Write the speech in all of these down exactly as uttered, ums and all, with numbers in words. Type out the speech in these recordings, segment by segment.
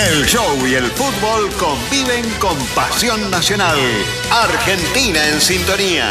El show y el fútbol conviven con pasión nacional. Argentina en sintonía.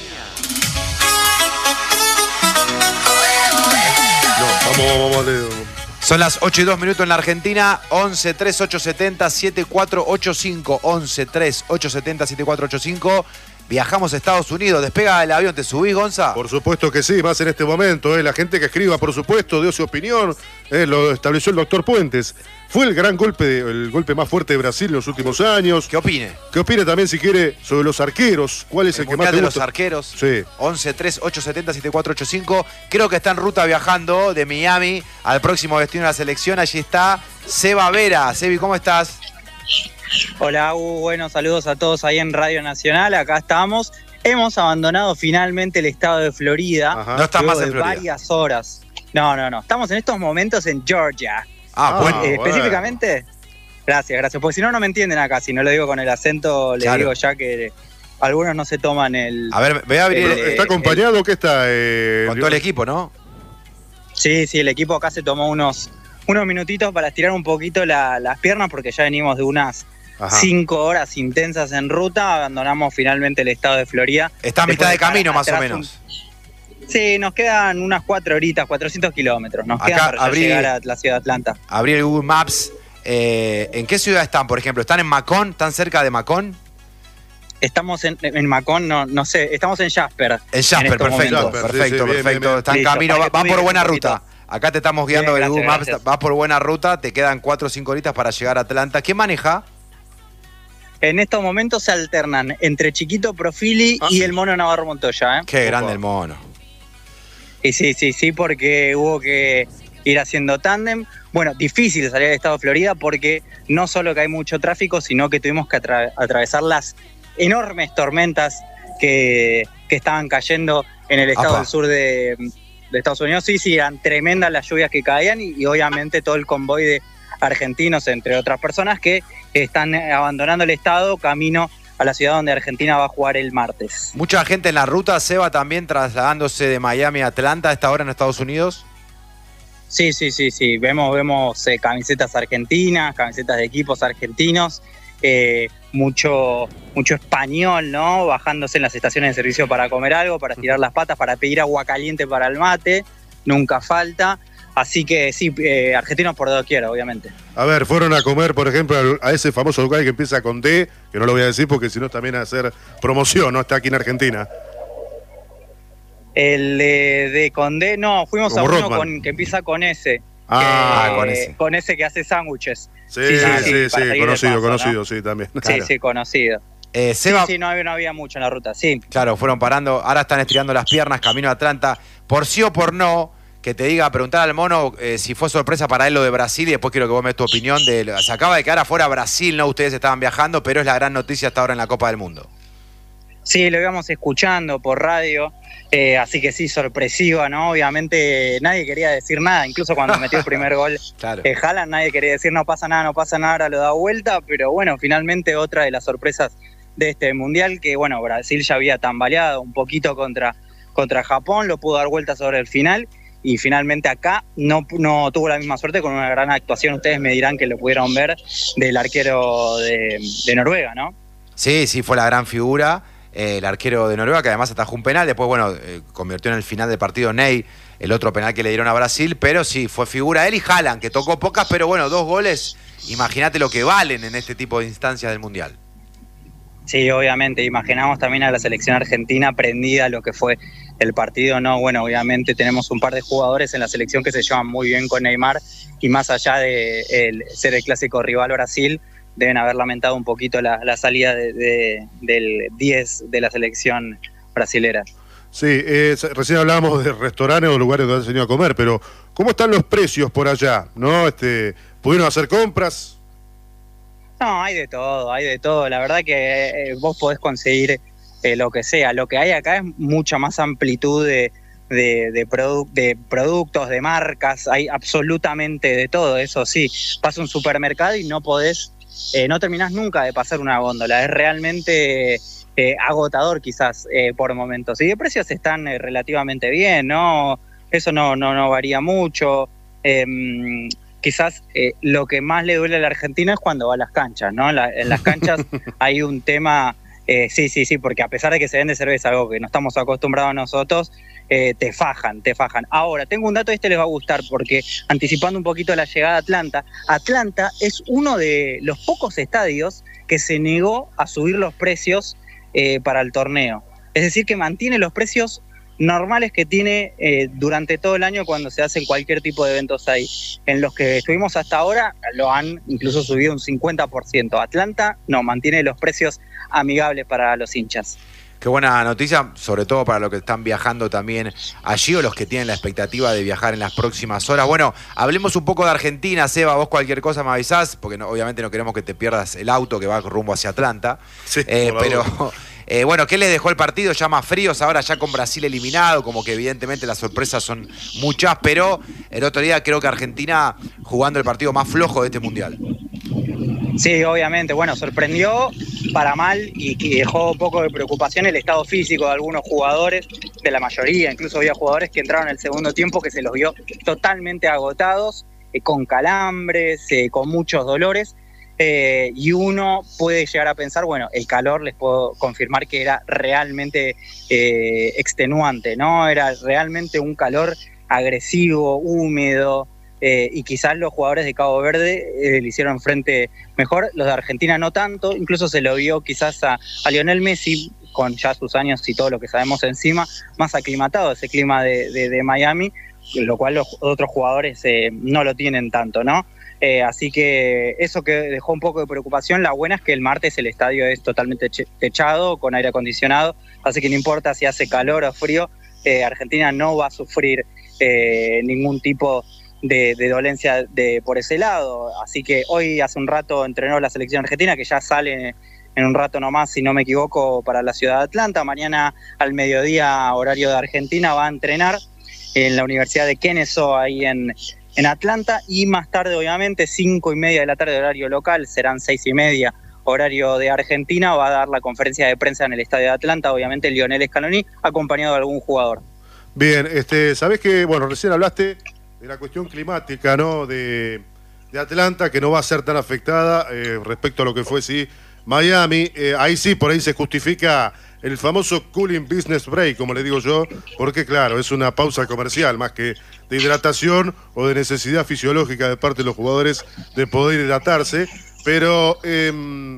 No, vamos, vamos, vamos. Son las ocho y dos minutos en la Argentina. once tres ocho siete cero siete cuatro ocho cinco. once tres ocho siete cero siete cuatro ocho cinco. Viajamos a Estados Unidos. Despega el avión. ¿Te subís, Gonza? Por supuesto que sí, más en este momento. ¿eh? La gente que escriba, por supuesto, dio su opinión. ¿eh? Lo estableció el doctor Puentes. Fue el gran golpe, el golpe más fuerte de Brasil en los últimos años. ¿Qué opine? ¿Qué opine también, si quiere, sobre los arqueros? ¿Cuál es el, el que más te de gusta? Los arqueros. Sí. once tres ocho siete cero siete cuatro ocho cinco. Creo que está en ruta viajando de Miami al próximo destino de la selección. Allí está Seba Vera. Sebi, ¿cómo estás? Hola, Hugo. Bueno, saludos a todos ahí en Radio Nacional. Acá estamos. Hemos abandonado finalmente el estado de Florida. Ajá. No estás más en de Florida. Varias horas. No, no, no. Estamos en estos momentos en Georgia. Ah, Ah, bueno. Eh, bueno. específicamente. Gracias, gracias. Porque si no, no me entienden acá. Si no lo digo con el acento, les Claro. digo ya que algunos no se toman el. A ver, voy a abrir Eh, ¿Está acompañado o qué está? Eh, con todo el equipo, ¿no? Sí, sí, el equipo acá se tomó unos, unos minutitos para estirar un poquito la- las piernas porque ya venimos de unas Ajá. cinco horas intensas en ruta. Abandonamos finalmente el estado de Florida. Está a mitad de Después camino, dejar más o atrás menos. un- Sí, nos quedan unas cuatro horitas, cuatrocientos kilómetros. Nos Acá quedan para ya abrí- llegar a la ciudad de Atlanta. Abrí el Google Maps. Eh, ¿En qué ciudad están, por ejemplo? ¿Están en Macón? ¿Están cerca de Macón? Estamos en, en Macón, no, no sé, estamos en Jasper. En Jasper, estos perfecto, momentos. Jasper, sí, perfecto, sí, bien, perfecto. bien, bien. Está en Listo, camino, para va, que va tú por digas buena un poquito. ruta. Acá te estamos guiando Bien, del gracias, Google Maps, gracias. vas por buena ruta, te quedan cuatro o cinco horitas para llegar a Atlanta. ¿Quién maneja? En estos momentos se alternan entre Chiquito Profili Ah, y sí. el Mono Navarro Montoya, ¿eh? Qué Opa. grande el mono. Y sí, sí, sí, porque hubo que ir haciendo tándem. Bueno, difícil salir del estado de Florida porque no solo que hay mucho tráfico, sino que tuvimos que atra- atravesar las enormes tormentas que, que estaban cayendo en el estado Apa. del sur de, de Estados Unidos. Sí, sí, eran tremendas las lluvias que caían y, y obviamente todo el convoy de argentinos, entre otras personas, que están abandonando el estado camino a la ciudad donde Argentina va a jugar el martes. Mucha gente en la ruta, Seba también trasladándose de Miami a Atlanta a esta hora en Estados Unidos. Sí, sí, sí, sí. Vemos, vemos eh, camisetas argentinas, camisetas de equipos argentinos, eh, mucho, mucho español, ¿no? Bajándose en las estaciones de servicio para comer algo, para estirar las patas, para pedir agua caliente para el mate, nunca falta. Así que sí, eh, argentinos por doquier, obviamente. A ver, fueron a comer, por ejemplo, al- a ese famoso lugar que empieza con D, que no lo voy a decir porque si no también a hacer promoción, ¿no? Está aquí en Argentina. El eh, de Condé, no, fuimos Como a uno Rothman. con, que empieza con ese. Ah, que, con ese. Con ese que hace sándwiches. Sí, Sí, sí, sí, sí, sí, sí, para salir de conocido, paso, conocido, ¿no? sí, también. Claro. Sí, sí, conocido. Eh, Sí, Seba, sí, no había, no había mucho en la ruta, sí. claro, fueron parando, ahora están estirando las piernas, camino a Atlanta. Por sí o por no, que te diga, preguntar al mono eh, si fue sorpresa para él lo de Brasil y después quiero que vos me des tu opinión. De, se acaba de quedar afuera Brasil, no ustedes estaban viajando, pero es la gran noticia hasta ahora en la Copa del Mundo. Sí, lo íbamos escuchando por radio, eh, así que sí, sorpresiva, ¿no? Obviamente nadie quería decir nada, incluso cuando metió el primer gol Claro. eh, Haaland, nadie quería decir no pasa nada, no pasa nada, ahora lo da vuelta, pero bueno, finalmente otra de las sorpresas de este Mundial, que bueno, Brasil ya había tambaleado un poquito contra, contra Japón, lo pudo dar vuelta sobre el final, y finalmente acá no, no tuvo la misma suerte con una gran actuación, ustedes me dirán que lo pudieron ver, del arquero de, de Noruega, ¿no? Sí, sí, fue la gran figura. Eh, el arquero de Noruega, que además atajó un penal, después, bueno, eh, convirtió en el final del partido Ney, el otro penal que le dieron a Brasil, pero sí, fue figura él y Haaland, que tocó pocas, pero bueno, dos goles, imagínate lo que valen en este tipo de instancias del Mundial. Sí, obviamente, imaginamos también a la selección argentina prendida a lo que fue el partido, ¿no? Bueno, obviamente tenemos un par de jugadores en la selección que se llevan muy bien con Neymar y más allá de el, ser el clásico rival Brasil, deben haber lamentado un poquito la, la salida de, de, del diez de la selección brasilera. Sí, eh, recién hablábamos de restaurantes o lugares donde han venido a comer, pero ¿cómo están los precios por allá? ¿No? Este, ¿pudieron hacer compras? No, hay de todo, hay de todo. La verdad que eh, vos podés conseguir eh, lo que sea. Lo que hay acá es mucha más amplitud de, de, de, produ de productos, de marcas. Hay absolutamente de todo, eso sí. Vas a un supermercado y no podés, eh, no terminás nunca de pasar una góndola. Es realmente eh, agotador quizás eh, por momentos. Y de precios están eh, relativamente bien, ¿no? Eso no, no, no varía mucho. Eh, quizás eh, lo que más le duele a la Argentina es cuando va a las canchas, ¿no? La, en las canchas hay un tema, eh, sí, sí, sí, porque a pesar de que se vende cerveza, algo que no estamos acostumbrados nosotros, eh, te fajan, te fajan. Ahora, tengo un dato, este les va a gustar, porque anticipando un poquito la llegada a Atlanta, Atlanta es uno de los pocos estadios que se negó a subir los precios eh, para el torneo. Es decir, que mantiene los precios normales que tiene eh, durante todo el año cuando se hacen cualquier tipo de eventos ahí. En los que estuvimos hasta ahora lo han incluso subido un cincuenta por ciento. Atlanta no, mantiene los precios amigables para los hinchas. Qué buena noticia, sobre todo para los que están viajando también allí o los que tienen la expectativa de viajar en las próximas horas. Bueno, hablemos un poco de Argentina. Seba, vos cualquier cosa me avisás, porque no, obviamente no queremos que te pierdas el auto que va rumbo hacia Atlanta. Sí, eh, pero, eh, bueno, ¿qué les dejó el partido? Ya más fríos, ahora ya con Brasil eliminado, como que evidentemente las sorpresas son muchas, pero el otro día creo que Argentina jugando el partido más flojo de este Mundial. Sí, obviamente, bueno, sorprendió para mal y, y dejó un poco de preocupación el estado físico de algunos jugadores, de la mayoría, incluso había jugadores que entraron en el segundo tiempo que se los vio totalmente agotados, eh, con calambres, eh, con muchos dolores, eh, y uno puede llegar a pensar, bueno, el calor les puedo confirmar que era realmente eh, extenuante, ¿no? Era realmente un calor agresivo, húmedo, Eh, y quizás los jugadores de Cabo Verde eh, le hicieron frente mejor, los de Argentina no tanto, incluso se lo vio quizás a, a Lionel Messi, con ya sus años y todo lo que sabemos encima, más aclimatado a ese clima de, de, de Miami, lo cual los otros jugadores eh, no lo tienen tanto, ¿no? Eh, así que eso que dejó un poco de preocupación. La buena es que el martes el estadio es totalmente techado, con aire acondicionado, así que no importa si hace calor o frío, eh, Argentina no va a sufrir eh, ningún tipo De, de dolencia de, por ese lado. Así que hoy hace un rato entrenó la selección argentina, que ya sale en un rato nomás, si no me equivoco, para la ciudad de Atlanta. Mañana al mediodía, horario de Argentina, va a entrenar en la Universidad de Kennesaw, ahí en, en Atlanta, y más tarde, obviamente, cinco y media de la tarde, horario local, serán seis y media, horario de Argentina, va a dar la conferencia de prensa en el estadio de Atlanta, obviamente Lionel Scaloni, acompañado de algún jugador. Bien, este, ¿sabés que, bueno, recién hablaste de la cuestión climática, ¿no? De, de Atlanta, que no va a ser tan afectada eh, respecto a lo que fue, sí, Miami. Eh, ahí sí, por ahí se justifica el famoso cooling business break, como le digo yo, porque claro, es una pausa comercial, más que de hidratación o de necesidad fisiológica de parte de los jugadores de poder hidratarse. Pero, eh,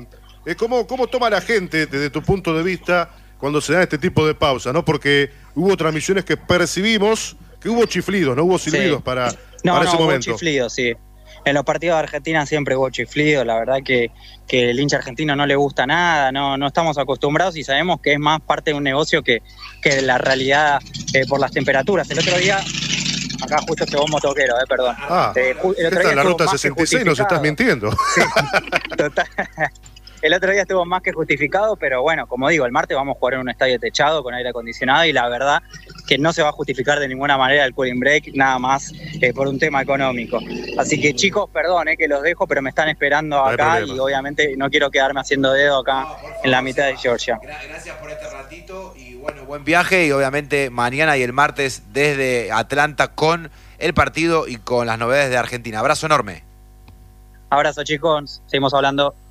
¿cómo, ¿cómo toma la gente, desde tu punto de vista, cuando se da este tipo de pausa, ¿no? Porque hubo transmisiones que percibimos que hubo chiflidos, no hubo silbidos, sí, para, no, para no, ese hubo momento. Chiflidos, sí. En los partidos de Argentina siempre hubo chiflidos, la verdad que, que el hincha argentino no le gusta nada, no, no estamos acostumbrados y sabemos que es más parte de un negocio que, que la realidad eh, por las temperaturas. El otro día, acá justo este un motoquero, eh, perdón. Ah, eh, el otro esta día es la ruta sesenta y seis, nos estás mintiendo. Sí, total. El otro día estuvo más que justificado, pero bueno, como digo, el martes vamos a jugar en un estadio techado con aire acondicionado y la verdad que no se va a justificar de ninguna manera el cooling break, nada más eh, por un tema económico. Así que chicos, perdón eh, que los dejo, pero me están esperando acá y obviamente no quiero quedarme haciendo dedo acá no, en la mitad de Georgia. Gracias por este ratito y bueno, buen viaje y obviamente mañana y el martes desde Atlanta con el partido y con las novedades de Argentina. Abrazo enorme. Abrazo chicos, seguimos hablando.